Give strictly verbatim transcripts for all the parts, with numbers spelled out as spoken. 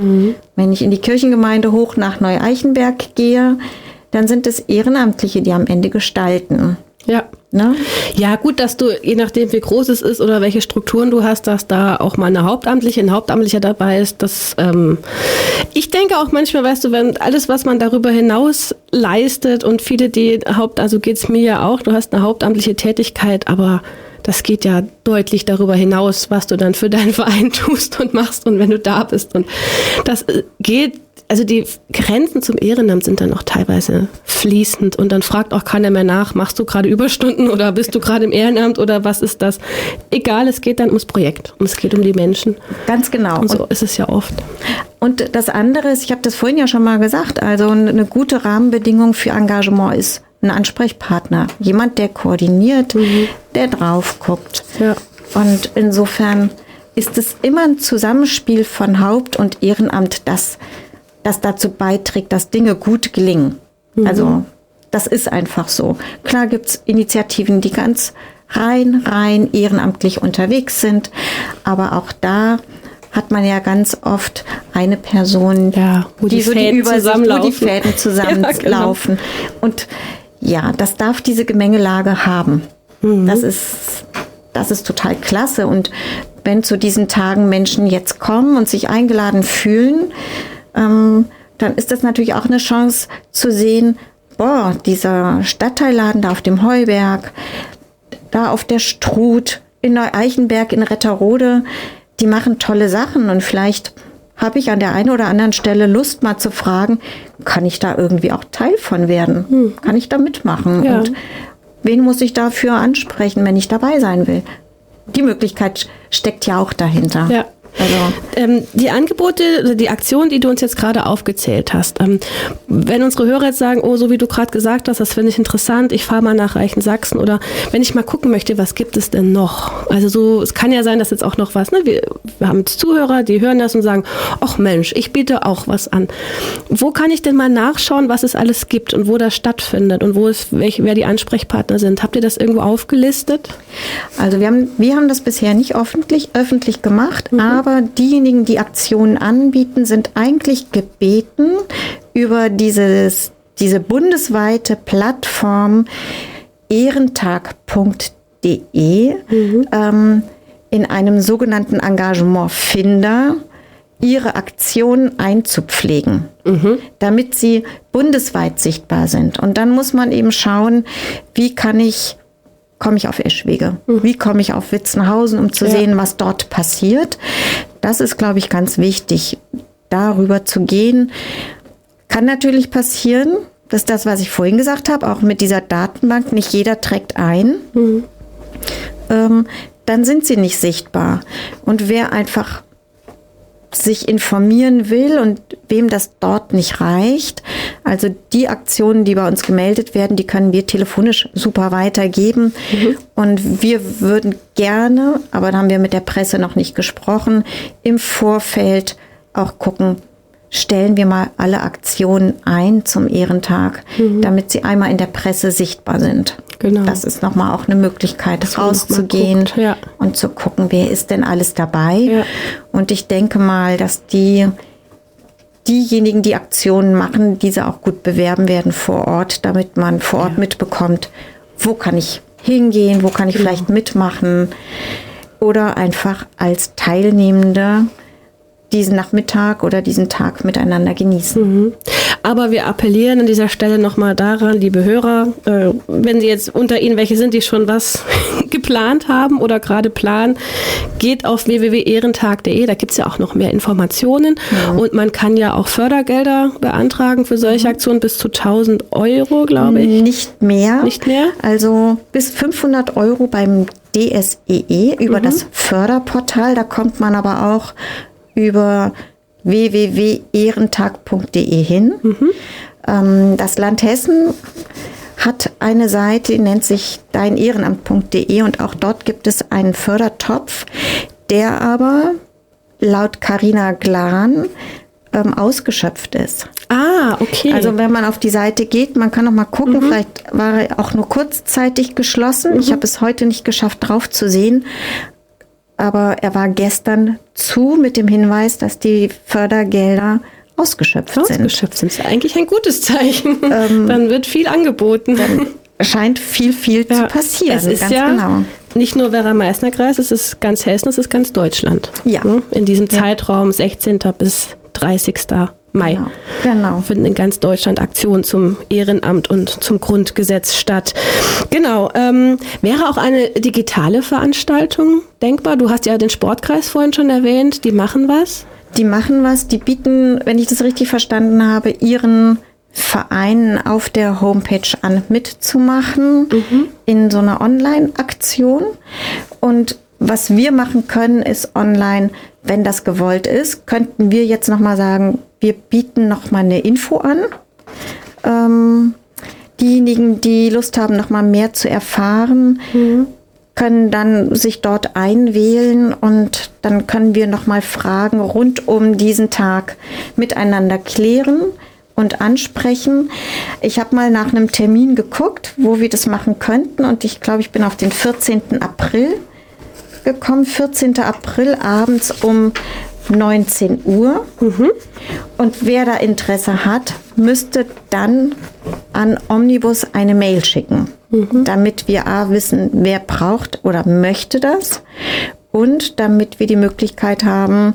Mhm. Wenn ich in die Kirchengemeinde hoch nach Neu-Eichenberg gehe, dann sind es Ehrenamtliche, die am Ende gestalten. Ja. Ne? Ja, gut, dass du, je nachdem wie groß es ist oder welche Strukturen du hast, dass da auch mal eine Hauptamtliche, ein Hauptamtlicher dabei ist. Das, ähm, ich denke auch manchmal, weißt du, wenn alles, was man darüber hinaus leistet und viele, die Haupt, also geht's mir ja auch, du hast eine hauptamtliche Tätigkeit, aber das geht ja deutlich darüber hinaus, was du dann für deinen Verein tust und machst und wenn du da bist. Und das geht, also die Grenzen zum Ehrenamt sind dann auch teilweise fließend und dann fragt auch keiner mehr nach, machst du gerade Überstunden oder bist du gerade im Ehrenamt oder was ist das? Egal, es geht dann ums Projekt und es geht um die Menschen. Ganz genau. Und so und, ist es ja oft. Und das andere ist, ich habe das vorhin ja schon mal gesagt, also eine gute Rahmenbedingung für Engagement ist ein Ansprechpartner, jemand, der koordiniert, mhm. der drauf guckt. Ja. Und insofern ist es immer ein Zusammenspiel von Haupt- und Ehrenamt, das, das dazu beiträgt, dass Dinge gut gelingen. Mhm. Also das ist einfach so. Klar gibt's Initiativen, die ganz rein, rein ehrenamtlich unterwegs sind, aber auch da hat man ja ganz oft eine Person, ja, wo die, die so Fäden die Übersicht, zusammenlaufen. wo die Fäden zusammenlaufen. Ja, genau. Und ja, das darf diese Gemengelage haben. Mhm. Das ist, das ist total klasse. Und wenn zu diesen Tagen Menschen jetzt kommen und sich eingeladen fühlen, ähm, dann ist das natürlich auch eine Chance zu sehen, boah, dieser Stadtteilladen da auf dem Heuberg, da auf der Struth, in Neu-Eichenberg, in Retterode, die machen tolle Sachen und vielleicht habe ich an der einen oder anderen Stelle Lust, mal zu fragen, kann ich da irgendwie auch Teil von werden? Hm. Kann ich da mitmachen? Ja. Und wen muss ich dafür ansprechen, wenn ich dabei sein will? Die Möglichkeit steckt ja auch dahinter. Ja. Also ähm, die Angebote, die Aktionen, die du uns jetzt gerade aufgezählt hast, ähm, wenn unsere Hörer jetzt sagen, oh, so wie du gerade gesagt hast, das finde ich interessant, ich fahre mal nach Reichensachsen oder wenn ich mal gucken möchte, was gibt es denn noch? Also so, es kann ja sein, dass jetzt auch noch was, ne? wir, wir haben jetzt Zuhörer, die hören das und sagen, ach Mensch, ich biete auch was an. Wo kann ich denn mal nachschauen, was es alles gibt und wo das stattfindet und wo es, welche, wer die Ansprechpartner sind? Habt ihr das irgendwo aufgelistet? Also wir haben, wir haben das bisher nicht öffentlich, öffentlich gemacht, mhm. aber Aber diejenigen, die Aktionen anbieten, sind eigentlich gebeten, über dieses, diese bundesweite Plattform ehrentag punkt de mhm. ähm, in einem sogenannten Engagementfinder ihre Aktionen einzupflegen, mhm. damit sie bundesweit sichtbar sind. Und dann muss man eben schauen, wie kann ich komme ich auf Eschwege? Wie komme ich auf Witzenhausen, um zu ja. sehen, was dort passiert? Das ist, glaube ich, ganz wichtig, darüber zu gehen. Kann natürlich passieren, dass das, was ich vorhin gesagt habe, auch mit dieser Datenbank, nicht jeder trägt ein. Mhm. Ähm, dann sind sie nicht sichtbar. Und wer einfach sich informieren will und wem das dort nicht reicht, also die Aktionen, die bei uns gemeldet werden, die können wir telefonisch super weitergeben. Mhm. Und wir würden gerne, aber da haben wir mit der Presse noch nicht gesprochen, im Vorfeld auch gucken, stellen wir mal alle Aktionen ein zum Ehrentag, mhm. damit sie einmal in der Presse sichtbar sind. Genau. Das ist nochmal auch eine Möglichkeit, dass rauszugehen ja. und zu gucken, wer ist denn alles dabei. Ja. Und ich denke mal, dass die diejenigen, die Aktionen machen, diese auch gut bewerben werden vor Ort, damit man vor Ort ja. mitbekommt, wo kann ich hingehen, wo kann ich genau. vielleicht mitmachen oder einfach als Teilnehmende diesen Nachmittag oder diesen Tag miteinander genießen. Mhm. Aber wir appellieren an dieser Stelle nochmal daran, liebe Hörer, äh, wenn Sie jetzt unter Ihnen welche sind, die schon was geplant haben oder gerade planen, geht auf w w w punkt ehrentag punkt de, da gibt es ja auch noch mehr Informationen mhm. und man kann ja auch Fördergelder beantragen für solche Aktionen bis zu tausend Euro, glaube ich. Nicht mehr. Nicht mehr? Also bis fünfhundert Euro beim D S E E über mhm. das Förderportal, da kommt man aber auch über w w w punkt ehrentag punkt de hin. Mhm. Ähm, das Land Hessen hat eine Seite, die nennt sich dein ehrenamt punkt de und auch dort gibt es einen Fördertopf, der aber laut Carina Glan ähm, ausgeschöpft ist. Ah, okay. Also wenn man auf die Seite geht, man kann noch mal gucken, mhm. vielleicht war er auch nur kurzzeitig geschlossen. Mhm. Ich habe es heute nicht geschafft, drauf zu sehen. aber er war gestern zu mit dem Hinweis, dass die Fördergelder ausgeschöpft, ausgeschöpft sind. sind. Das ist eigentlich ein gutes Zeichen. Ähm, dann wird viel angeboten. Dann scheint viel, viel ja, zu passieren. Es ist ganz ja genau. Nicht nur Werra-Meißner-Kreis, es ist ganz Hessen, es ist ganz Deutschland. Ja. In diesem ja. Zeitraum sechzehnten bis dreißigsten Mai genau. Genau. finden in ganz Deutschland Aktionen zum Ehrenamt und zum Grundgesetz statt. Genau. Ähm, wäre auch eine digitale Veranstaltung denkbar? Du hast ja den Sportkreis vorhin schon erwähnt. Die machen was? Die machen was. Die bieten, wenn ich das richtig verstanden habe, ihren Vereinen auf der Homepage an, mitzumachen mhm. in so einer Online-Aktion. Und was wir machen können, ist online, wenn das gewollt ist, könnten wir jetzt nochmal sagen, wir bieten nochmal eine Info an. Ähm, diejenigen, die Lust haben, nochmal mehr zu erfahren, mhm. können dann sich dort einwählen und dann können wir nochmal Fragen rund um diesen Tag miteinander klären und ansprechen. Ich habe mal nach einem Termin geguckt, wo wir das machen könnten und ich glaube, ich bin auf den vierzehnten April gekommen, vierzehnten April abends um neunzehn Uhr. Mhm. Und wer da Interesse hat, müsste dann an Omnibus eine Mail schicken, mhm. damit wir A, wissen, wer braucht oder möchte das und damit wir die Möglichkeit haben,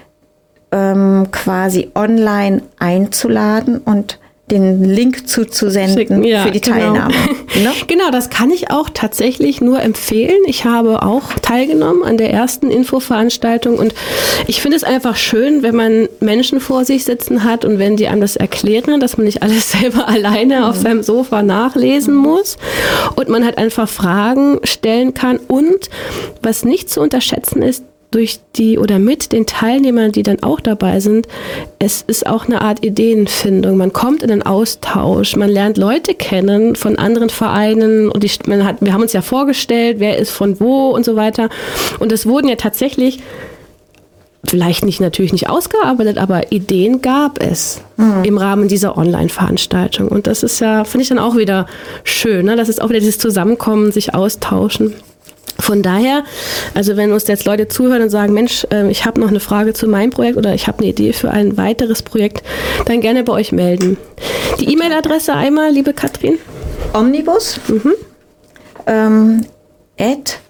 ähm, quasi online einzuladen und den Link zuzusenden ja, für die Teilnahme. Genau. Ne? Genau, das kann ich auch tatsächlich nur empfehlen. Ich habe auch teilgenommen an der ersten Infoveranstaltung und ich finde es einfach schön, wenn man Menschen vor sich sitzen hat und wenn die einem das erklären, dass man nicht alles selber alleine mhm. auf seinem Sofa nachlesen mhm. muss und man halt einfach Fragen stellen kann und was nicht zu unterschätzen ist, durch die oder mit den Teilnehmern, die dann auch dabei sind, es ist auch eine Art Ideenfindung. Man kommt in den Austausch, man lernt Leute kennen von anderen Vereinen und die, man hat, wir haben uns ja vorgestellt, wer ist von wo und so weiter. Und es wurden ja tatsächlich, vielleicht nicht natürlich nicht ausgearbeitet, aber Ideen gab es mhm. im Rahmen dieser Online-Veranstaltung. Und das ist ja, finde ich dann auch wieder schön, ne? Das ist auch wieder dieses Zusammenkommen, sich austauschen. Von daher, also wenn uns jetzt Leute zuhören und sagen, Mensch, ich habe noch eine Frage zu meinem Projekt oder ich habe eine Idee für ein weiteres Projekt, dann gerne bei euch melden. Die E-Mail-Adresse einmal, liebe Katrin? Omnibus mhm. ähm, at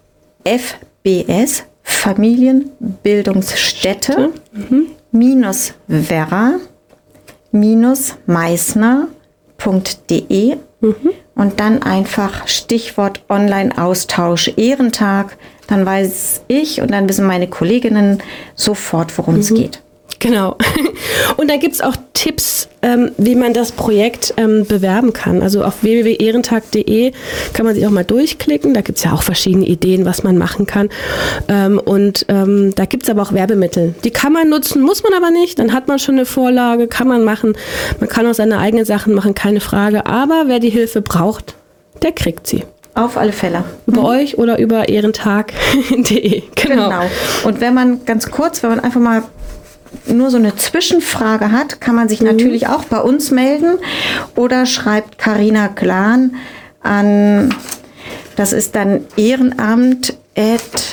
fbs Familienbildungsstätte mhm. minus Werra minus Meißner punkt de mhm. und dann einfach Stichwort Online-Austausch Ehrentag, dann weiß ich und dann wissen meine Kolleginnen sofort, worum mhm. es geht. Genau. Und da gibt es auch Tipps, ähm, wie man das Projekt ähm, bewerben kann. Also auf w w w punkt ehrentag punkt de kann man sich auch mal durchklicken. Da gibt es ja auch verschiedene Ideen, was man machen kann. Ähm, und ähm, da gibt es aber auch Werbemittel. Die kann man nutzen, muss man aber nicht. Dann hat man schon eine Vorlage, kann man machen. Man kann auch seine eigenen Sachen machen, keine Frage. Aber wer die Hilfe braucht, der kriegt sie. Auf alle Fälle. Über mhm. euch oder über ehrentag punkt de. Genau. genau. Und wenn man ganz kurz, wenn man einfach mal nur so eine Zwischenfrage hat, kann man sich mhm. natürlich auch bei uns melden oder schreibt Carina Glan an, das ist dann ehrenamt at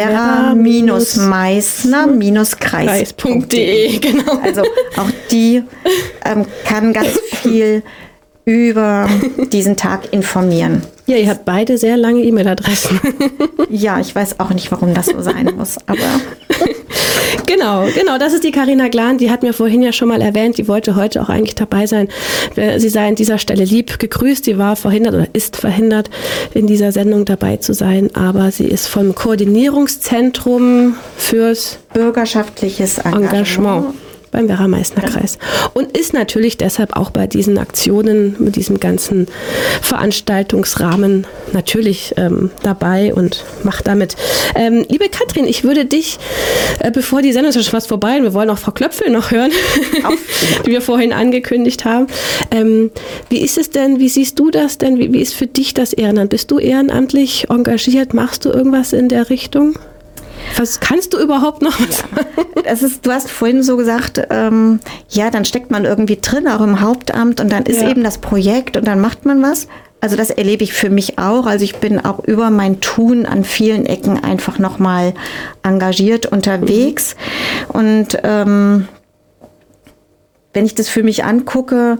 werra-meißner-kreis punkt de. Genau. Also auch die ähm, kann ganz viel über diesen Tag informieren. Ja, ihr habt beide sehr lange E-Mail-Adressen. Ja, ich weiß auch nicht, warum das so sein muss, aber... Genau, genau, das ist die Carina Glan, die hat mir vorhin ja schon mal erwähnt, die wollte heute auch eigentlich dabei sein. Sie sei an dieser Stelle lieb gegrüßt, die war verhindert oder ist verhindert, in dieser Sendung dabei zu sein, aber sie ist vom Koordinierungszentrum fürs bürgerschaftliches Engagement, Engagement beim Werra-Meißner-Kreis. Und ist natürlich deshalb auch bei diesen Aktionen, mit diesem ganzen Veranstaltungsrahmen natürlich ähm, dabei und macht damit. Ähm, liebe Katrin, ich würde dich, äh, bevor die Sendung ist schon fast vorbei, und wir wollen auch Frau Klöpfel noch hören, die wir vorhin angekündigt haben. Ähm, wie ist es denn, wie siehst du das denn, wie, wie ist für dich das Ehrenamt? Bist du ehrenamtlich engagiert? Machst du irgendwas in der Richtung? Was kannst du überhaupt noch was machen? Das ist, du hast vorhin so gesagt, ähm, ja, dann steckt man irgendwie drin, auch im Hauptamt und dann ist ja. eben das Projekt und dann macht man was. also das erlebe ich für mich auch. Also ich bin auch über mein Tun an vielen Ecken einfach nochmal engagiert unterwegs. Und ähm, wenn ich das für mich angucke,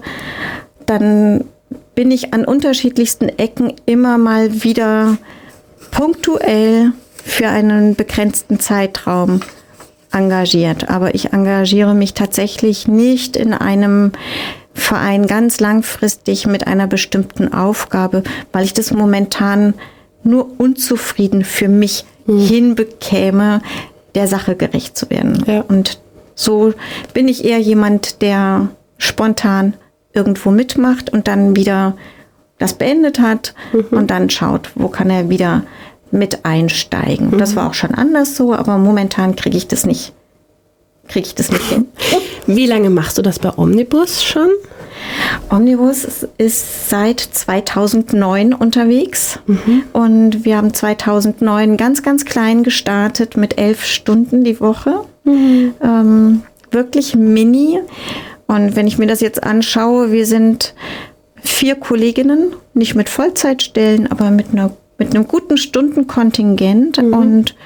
dann bin ich an unterschiedlichsten Ecken immer mal wieder punktuell für einen begrenzten Zeitraum engagiert. Aber ich engagiere mich tatsächlich nicht in einem Verein ganz langfristig mit einer bestimmten Aufgabe, weil ich das momentan nur unzufrieden für mich hm. hinbekäme, der Sache gerecht zu werden. Ja. Und so bin ich eher jemand, der spontan irgendwo mitmacht und dann wieder das beendet hat mhm. und dann schaut, wo kann er wieder mit einsteigen. Mhm. Das war auch schon anders so, aber momentan kriege ich das nicht, kriege ich das nicht hin. Wie lange machst du das bei Omnibus schon? Omnibus ist seit zweitausendneun unterwegs mhm. und wir haben zweitausendneun ganz, ganz klein gestartet mit elf Stunden die Woche. Mhm. Ähm, wirklich mini. Und wenn ich mir das jetzt anschaue, wir sind vier Kolleginnen, nicht mit Vollzeitstellen, aber mit einer mit einem guten Stundenkontingent mhm. und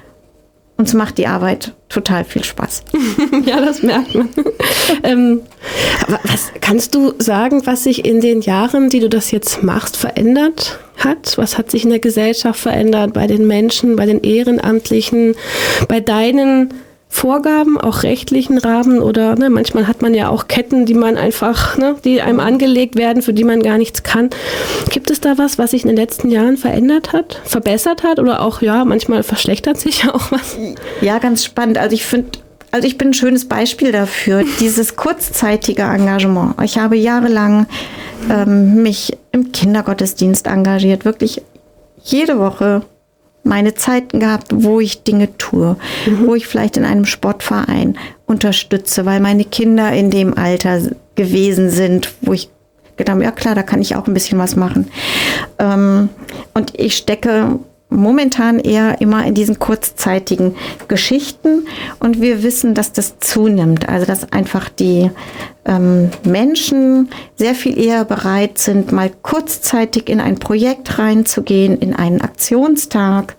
uns macht die Arbeit total viel Spaß. Ja, das merkt man. ähm, aber was kannst du sagen, was sich in den Jahren, die du das jetzt machst, verändert hat? Was hat sich in der Gesellschaft verändert, bei den Menschen, bei den Ehrenamtlichen, bei deinen Vorgaben, auch rechtlichen Rahmen oder ne, manchmal hat man ja auch Ketten, die man einfach, ne, die einem angelegt werden, für die man gar nichts kann. Gibt es da was, was sich in den letzten Jahren verändert hat, verbessert hat oder auch, ja, manchmal verschlechtert sich ja auch was? Ja, ganz spannend. Also ich finde, also ich bin ein schönes Beispiel dafür, dieses kurzzeitige Engagement. Ich habe jahrelang ähm, mich im Kindergottesdienst engagiert, wirklich jede Woche meine Zeiten gehabt, wo ich Dinge tue, mhm. wo ich vielleicht in einem Sportverein unterstütze, weil meine Kinder in dem Alter gewesen sind, wo ich gedacht habe, ja klar, da kann ich auch ein bisschen was machen. Ähm, und ich stecke momentan eher immer in diesen kurzzeitigen Geschichten und wir wissen, dass das zunimmt, also dass einfach die ähm, Menschen sehr viel eher bereit sind, mal kurzzeitig in ein Projekt reinzugehen, in einen Aktionstag,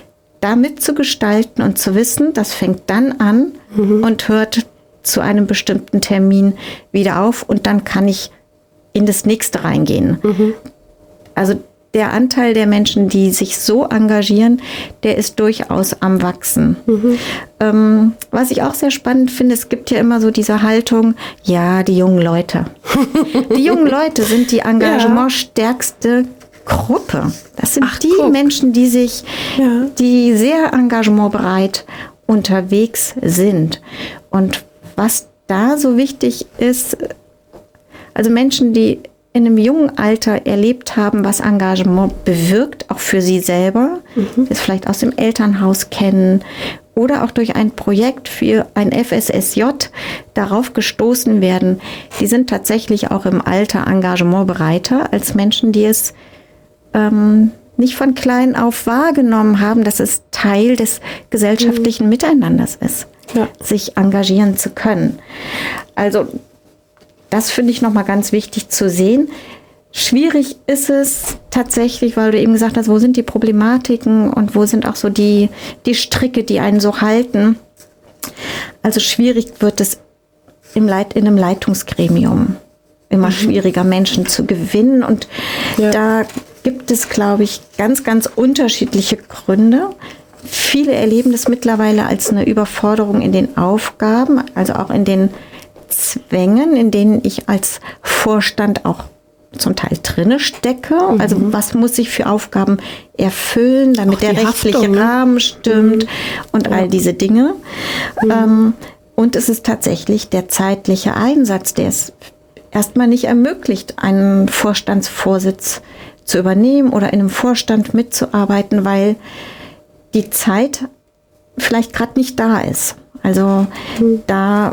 da mitzugestalten und zu wissen, das fängt dann an mhm. und hört zu einem bestimmten Termin wieder auf und dann kann ich in das nächste reingehen. Mhm. Also der Anteil der Menschen, die sich so engagieren, der ist durchaus am Wachsen. Mhm. Ähm, was ich auch sehr spannend finde, es gibt ja immer so diese Haltung, ja, die jungen Leute. Die jungen Leute sind die engagementstärkste Gruppe. Das sind Ach, die guck. Menschen, die sich, ja. die sehr engagementbereit unterwegs sind. Und was da so wichtig ist, also Menschen, die in einem jungen Alter erlebt haben, was Engagement bewirkt, auch für sie selber, mhm. das vielleicht aus dem Elternhaus kennen oder auch durch ein Projekt für ein F S S J darauf gestoßen werden, die sind tatsächlich auch im Alter engagementbereiter als Menschen, die es ähm, nicht von klein auf wahrgenommen haben, dass es Teil des gesellschaftlichen mhm. Miteinanders ist, ja. sich engagieren zu können. Also das finde ich nochmal ganz wichtig zu sehen. Schwierig ist es tatsächlich, weil du eben gesagt hast, wo sind die Problematiken und wo sind auch so die, die Stricke, die einen so halten. Also schwierig wird es im Leit, in einem Leitungsgremium. Immer mhm. schwieriger, Menschen zu gewinnen. Und ja. da gibt es, glaube ich, ganz, ganz unterschiedliche Gründe. Viele erleben das mittlerweile als eine Überforderung in den Aufgaben, also auch in den Zwängen, in denen ich als Vorstand auch zum Teil drinne stecke. Mhm. Also was muss ich für Aufgaben erfüllen, damit der rechtliche Haftung, ne? Rahmen stimmt mhm. und ja. all diese Dinge. Mhm. Ähm, und es ist tatsächlich der zeitliche Einsatz, der es erstmal nicht ermöglicht, einen Vorstandsvorsitz zu übernehmen oder in einem Vorstand mitzuarbeiten, weil die Zeit vielleicht gerade nicht da ist. Also mhm. da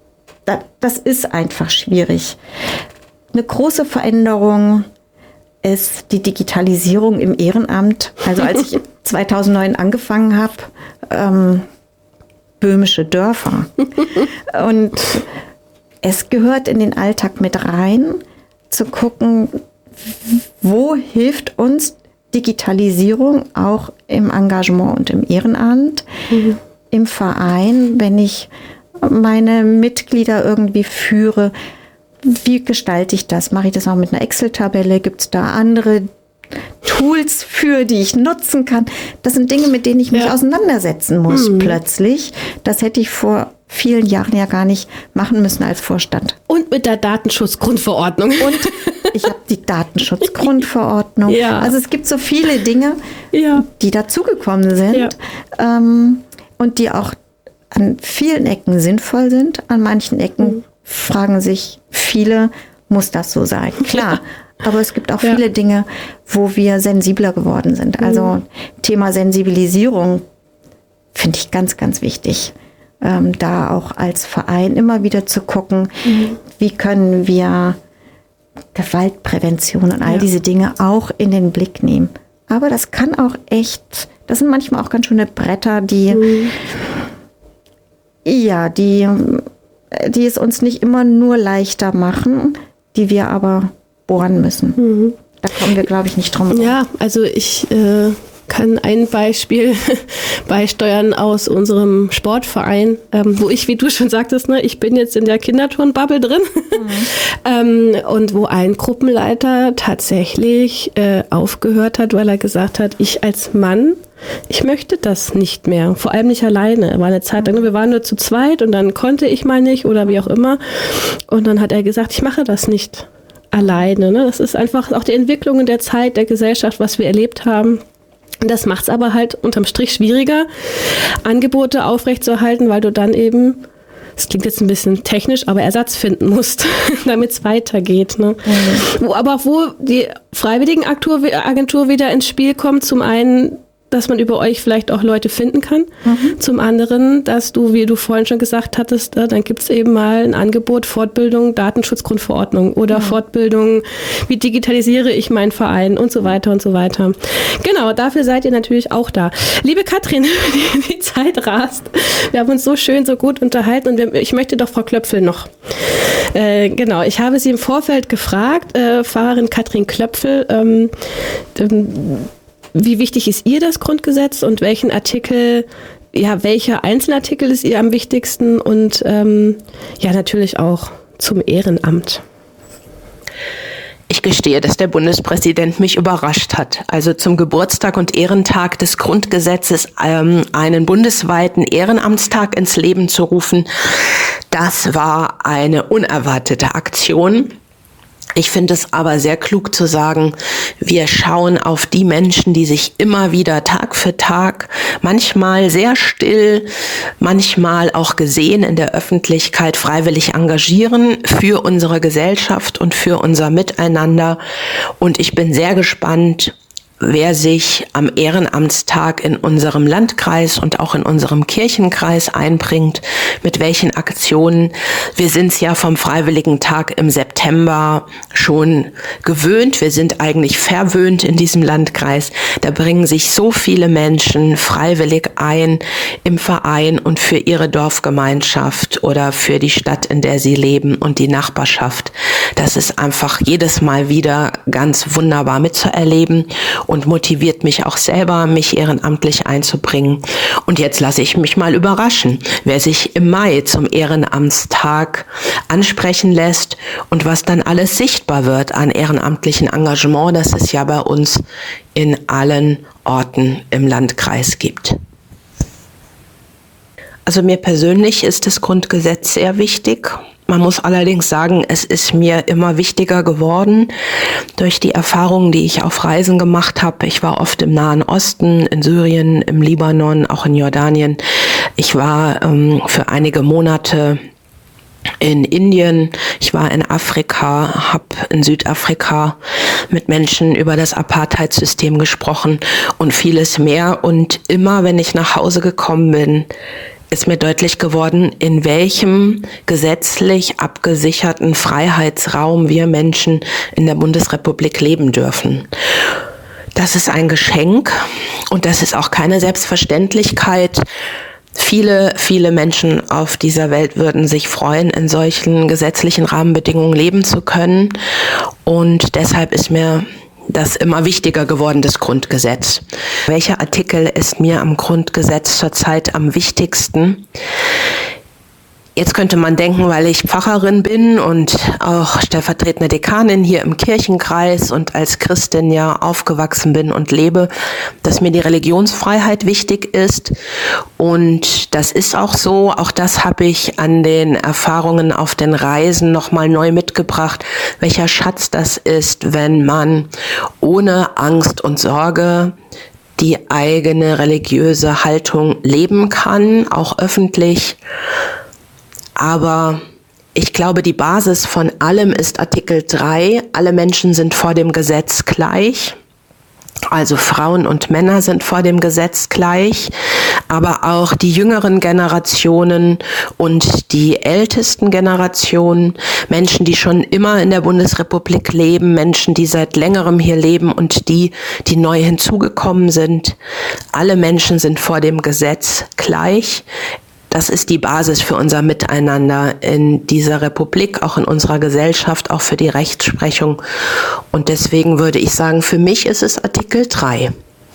das ist einfach schwierig. Eine große Veränderung ist die Digitalisierung im Ehrenamt. Also als ich zweitausendneun angefangen habe, ähm, böhmische Dörfer. Und es gehört in den Alltag mit rein, zu gucken, wo hilft uns Digitalisierung auch im Engagement und im Ehrenamt, mhm. im Verein, wenn ich meine Mitglieder irgendwie führe, wie gestalte ich das? Mache ich das auch mit einer Excel-Tabelle? Gibt es da andere Tools für, die ich nutzen kann? Das sind Dinge, mit denen ich mich ja. auseinandersetzen muss mhm. plötzlich. Das hätte ich vor vielen Jahren ja gar nicht machen müssen als Vorstand. Und mit der Datenschutzgrundverordnung. Und ich habe die Datenschutzgrundverordnung. Ja. Also es gibt so viele Dinge, ja. die dazugekommen sind ja. ähm, und die auch an vielen Ecken sinnvoll sind. An manchen Ecken mhm. fragen sich viele, muss das so sein? Klar, aber es gibt auch ja. viele Dinge, wo wir sensibler geworden sind. Also mhm. Thema Sensibilisierung finde ich ganz, ganz wichtig. Ähm, da auch als Verein immer wieder zu gucken, mhm. wie können wir Gewaltprävention und all ja. diese Dinge auch in den Blick nehmen. Aber das kann auch echt, das sind manchmal auch ganz schöne Bretter, die, mhm. ja, die, die es uns nicht immer nur leichter machen, die wir aber bohren müssen. Mhm. Da kommen wir, glaube ich, nicht drum herum. Ja, also ich äh, kann ein Beispiel beisteuern aus unserem Sportverein, ähm, wo ich, wie du schon sagtest, ne, ich bin jetzt in der Kinderturnbubble drin mhm. ähm, und wo ein Gruppenleiter tatsächlich äh, aufgehört hat, weil er gesagt hat, ich als Mann, ich möchte das nicht mehr, vor allem nicht alleine. War eine Zeit lang, wir waren nur zu zweit und dann konnte ich mal nicht oder wie auch immer. Und dann hat er gesagt, ich mache das nicht alleine. Ne? Das ist einfach auch die Entwicklung in der Zeit der Gesellschaft, was wir erlebt haben. Und das macht es aber halt unterm Strich schwieriger, Angebote aufrechtzuerhalten, weil du dann eben, das klingt jetzt ein bisschen technisch, aber Ersatz finden musst, damit es weitergeht. Ne? Mhm. Wo, aber wo die Freiwilligenagentur wieder ins Spiel kommt, zum einen, dass man über euch vielleicht auch Leute finden kann. Mhm. Zum anderen, dass du, wie du vorhin schon gesagt hattest, dann gibt es eben mal ein Angebot, Fortbildung, Datenschutzgrundverordnung oder mhm. Fortbildung, wie digitalisiere ich meinen Verein und so weiter und so weiter. Genau, dafür seid ihr natürlich auch da. Liebe Katrin, die, die Zeit rast. Wir haben uns so schön, so gut unterhalten und wir, ich möchte doch Frau Klöpfel noch. Äh, genau, ich habe sie im Vorfeld gefragt, äh, Pfarrerin Katrin Klöpfel, ähm, ähm, wie wichtig ist ihr das Grundgesetz und welchen Artikel, ja, welcher Einzelartikel ist ihr am wichtigsten und ähm, ja, natürlich auch zum Ehrenamt. Ich gestehe, dass der Bundespräsident mich überrascht hat. Also zum Geburtstag und Ehrentag des Grundgesetzes ähm, einen bundesweiten Ehrenamtstag ins Leben zu rufen, das war eine unerwartete Aktion. Ich finde es aber sehr klug zu sagen, wir schauen auf die Menschen, die sich immer wieder Tag für Tag, manchmal sehr still, manchmal auch gesehen in der Öffentlichkeit freiwillig engagieren für unsere Gesellschaft und für unser Miteinander. Und ich bin sehr gespannt, wer sich am Ehrenamtstag in unserem Landkreis und auch in unserem Kirchenkreis einbringt, mit welchen Aktionen. Wir sind es ja vom Freiwilligentag im September schon gewöhnt. Wir sind eigentlich verwöhnt in diesem Landkreis. Da bringen sich so viele Menschen freiwillig ein im Verein und für ihre Dorfgemeinschaft oder für die Stadt, in der sie leben und die Nachbarschaft. Das ist einfach jedes Mal wieder ganz wunderbar mitzuerleben und motiviert mich auch selber, mich ehrenamtlich einzubringen. Und jetzt lasse ich mich mal überraschen, wer sich im Mai zum Ehrenamtstag ansprechen lässt und was dann alles sichtbar wird an ehrenamtlichen Engagement, das es ja bei uns in allen Orten im Landkreis gibt. Also mir persönlich ist das Grundgesetz sehr wichtig. Man muss allerdings sagen, es ist mir immer wichtiger geworden durch die Erfahrungen, die ich auf Reisen gemacht habe. Ich war oft im Nahen Osten, in Syrien, im Libanon, auch in Jordanien. Ich war ähm, für einige Monate in Indien, ich war in Afrika, habe in Südafrika mit Menschen über das Apartheid-System gesprochen und vieles mehr. Und immer, wenn ich nach Hause gekommen bin, ist mir deutlich geworden, in welchem gesetzlich abgesicherten Freiheitsraum wir Menschen in der Bundesrepublik leben dürfen. Das ist ein Geschenk und das ist auch keine Selbstverständlichkeit. Viele, viele Menschen auf dieser Welt würden sich freuen, in solchen gesetzlichen Rahmenbedingungen leben zu können. Und deshalb ist mir das immer wichtiger geworden, das Grundgesetz. Welcher Artikel ist mir am Grundgesetz zurzeit am wichtigsten? Jetzt könnte man denken, weil ich Pfarrerin bin und auch stellvertretende Dekanin hier im Kirchenkreis und als Christin ja aufgewachsen bin und lebe, dass mir die Religionsfreiheit wichtig ist. Und das ist auch so. Auch das habe ich an den Erfahrungen auf den Reisen nochmal neu mitgebracht, welcher Schatz das ist, wenn man ohne Angst und Sorge die eigene religiöse Haltung leben kann, auch öffentlich. Aber ich glaube, die Basis von allem ist Artikel drei. Alle Menschen sind vor dem Gesetz gleich. Also Frauen und Männer sind vor dem Gesetz gleich. Aber auch die jüngeren Generationen und die ältesten Generationen, Menschen, die schon immer in der Bundesrepublik leben, Menschen, die seit längerem hier leben und die, die neu hinzugekommen sind. Alle Menschen sind vor dem Gesetz gleich. Das ist die Basis für unser Miteinander in dieser Republik, auch in unserer Gesellschaft, auch für die Rechtsprechung. Und deswegen würde ich sagen, für mich ist es Artikel drei.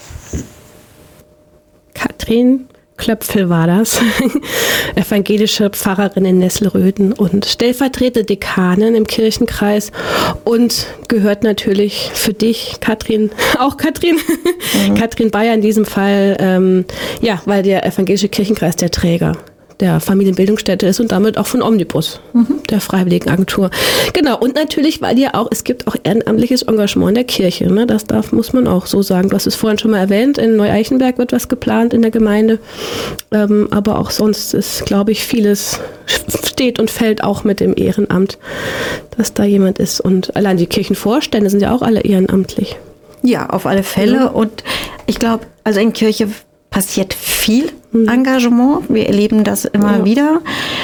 Katrin Klöpfel war das, evangelische Pfarrerin in Nesselröden und stellvertretende Dekanin im Kirchenkreis und gehört natürlich für dich, Katrin, auch Katrin, mhm. Katrin Bayer in diesem Fall, ähm, ja, weil der evangelische Kirchenkreis der Träger der Familienbildungsstätte ist und damit auch von Omnibus, mhm. der Freiwilligenagentur. Genau, und natürlich, weil ja auch, es gibt auch ehrenamtliches Engagement in der Kirche, ne? Das darf, muss man auch so sagen. Du hast es vorhin schon mal erwähnt, in Neu-Eichenberg wird was geplant in der Gemeinde, ähm, aber auch sonst ist, glaube ich, vieles steht und fällt auch mit dem Ehrenamt, dass da jemand ist. Und allein die Kirchenvorstände sind ja auch alle ehrenamtlich. Ja, auf alle Fälle. Mhm. Und ich glaube, also in Kirche passiert viel mhm. Engagement. Wir erleben das immer ja. wieder.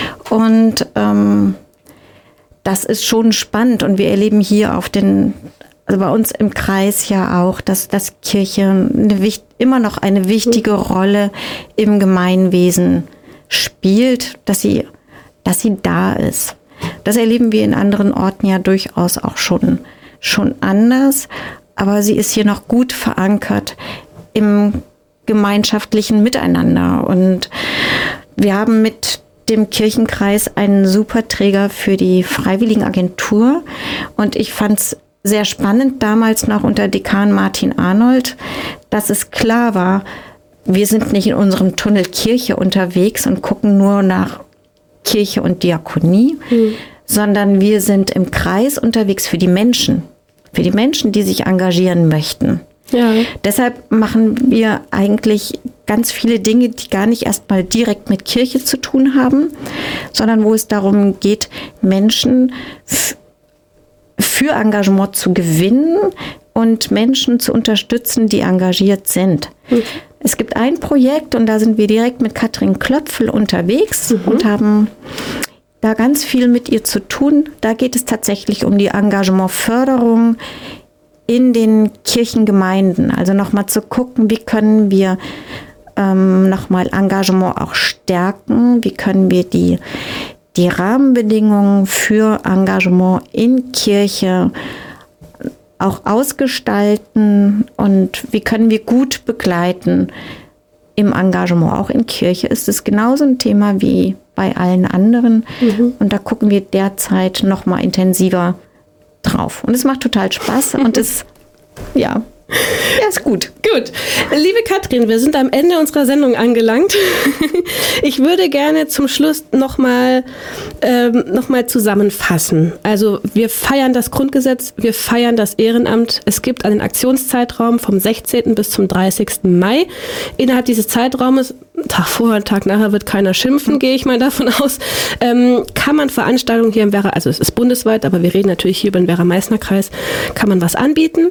Und ähm, das ist schon spannend. Und wir erleben hier auf den, also bei uns im Kreis ja auch, dass, dass Kirche eine, immer noch eine wichtige mhm. Rolle im Gemeinwesen spielt, dass sie, dass sie da ist. Das erleben wir in anderen Orten ja durchaus auch schon, schon anders. Aber sie ist hier noch gut verankert im gemeinschaftlichen Miteinander. Und wir haben mit dem Kirchenkreis einen super Träger für die Freiwilligenagentur. Und ich fand es sehr spannend, damals noch unter Dekan Martin Arnold, dass es klar war, wir sind nicht in unserem Tunnel Kirche unterwegs und gucken nur nach Kirche und Diakonie, mhm. sondern wir sind im Kreis unterwegs für die Menschen. Für die Menschen, die sich engagieren möchten. Ja. Deshalb machen wir eigentlich ganz viele Dinge, die gar nicht erstmal direkt mit Kirche zu tun haben, sondern wo es darum geht, Menschen f- für Engagement zu gewinnen und Menschen zu unterstützen, die engagiert sind. Mhm. Es gibt ein Projekt und da sind wir direkt mit Katrin Klöpfel unterwegs mhm. und haben da ganz viel mit ihr zu tun. Da geht es tatsächlich um die Engagementförderung in den Kirchengemeinden. Also nochmal zu gucken, wie können wir ähm, nochmal Engagement auch stärken, wie können wir die, die Rahmenbedingungen für Engagement in Kirche auch ausgestalten und wie können wir gut begleiten im Engagement. Auch in Kirche ist es genauso ein Thema wie bei allen anderen. Mhm. Und da gucken wir derzeit noch mal intensiver drauf. Und es macht total Spaß und es, ja, ja, ist gut. Gut. Liebe Katrin, wir sind am Ende unserer Sendung angelangt. Ich würde gerne zum Schluss nochmal ähm, noch mal zusammenfassen. Also wir feiern das Grundgesetz, wir feiern das Ehrenamt. Es gibt einen Aktionszeitraum vom sechzehnten bis zum dreißigsten Mai. Innerhalb dieses Zeitraumes, Tag vorher, Tag nachher wird keiner schimpfen, gehe ich mal davon aus, ähm, kann man Veranstaltungen hier im Werra, also es ist bundesweit, aber wir reden natürlich hier über den Werra-Meißner-Kreis, kann man was anbieten.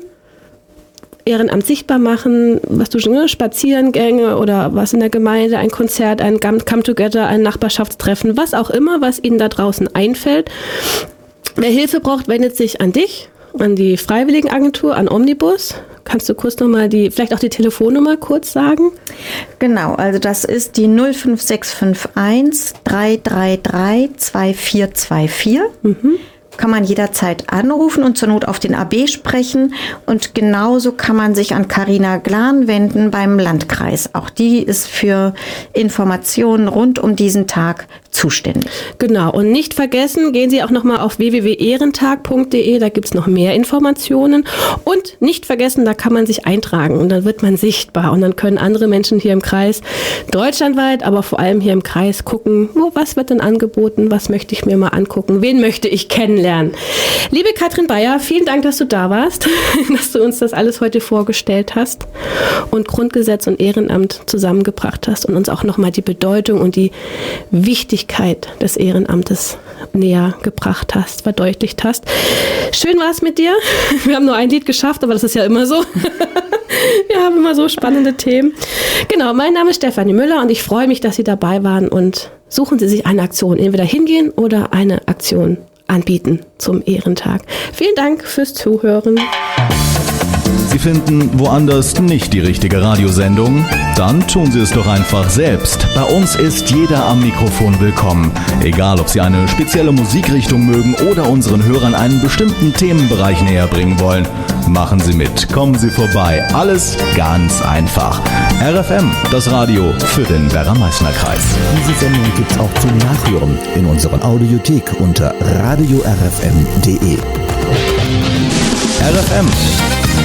Ehrenamt sichtbar machen, was du schon, ne, Spaziergänge oder was in der Gemeinde, ein Konzert, ein Come-Together, ein Nachbarschaftstreffen, was auch immer, was Ihnen da draußen einfällt. Wer Hilfe braucht, wendet sich an dich, an die Freiwilligenagentur, an Omnibus. Kannst du kurz nochmal die, vielleicht auch die Telefonnummer kurz sagen? Genau, also das ist die null fünf sechs fünf eins drei drei drei zwei vier zwei vier. Mhm. Kann man jederzeit anrufen und zur Not auf den A B sprechen. Und genauso kann man sich an Carina Glan wenden beim Landkreis. Auch die ist für Informationen rund um diesen Tag zuständig. Genau, und nicht vergessen, gehen Sie auch nochmal auf w w w punkt ehrentag punkt d e, da gibt's noch mehr Informationen. Und nicht vergessen, da kann man sich eintragen und dann wird man sichtbar. Und dann können andere Menschen hier im Kreis, deutschlandweit, aber vor allem hier im Kreis gucken, oh, was wird denn angeboten, was möchte ich mir mal angucken, wen möchte ich kennenlernen. Liebe Katrin Bayer, vielen Dank, dass du da warst, dass du uns das alles heute vorgestellt hast und Grundgesetz und Ehrenamt zusammengebracht hast und uns auch nochmal die Bedeutung und die Wichtigkeit des Ehrenamtes näher gebracht hast, verdeutlicht hast. Schön war es mit dir. Wir haben nur ein Lied geschafft, aber das ist ja immer so. Wir haben immer so spannende Themen. Genau, mein Name ist Stefanie Müller und ich freue mich, dass Sie dabei waren und suchen Sie sich eine Aktion, entweder hingehen oder eine Aktion anbieten zum Ehrentag. Vielen Dank fürs Zuhören. Sie finden woanders nicht die richtige Radiosendung? Dann tun Sie es doch einfach selbst. Bei uns ist jeder am Mikrofon willkommen. Egal, ob Sie eine spezielle Musikrichtung mögen oder unseren Hörern einen bestimmten Themenbereich näher bringen wollen. Machen Sie mit, kommen Sie vorbei. Alles ganz einfach. R F M, das Radio für den Werra-Meißner-Kreis. Diese Sendung gibt's auch zum Nachhören in unserer Audiothek unter radio r f m punkt d e. R F M